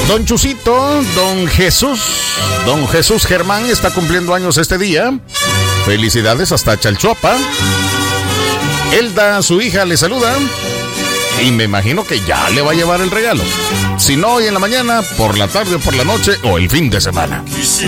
Don Chusito, Don Jesús Germán está cumpliendo años este día. Felicidades hasta Chalchuapa. Elda, su hija, le saluda. Y me imagino que ya le va a llevar el regalo. Si no, hoy en la mañana, por la tarde o por la noche o el fin de semana.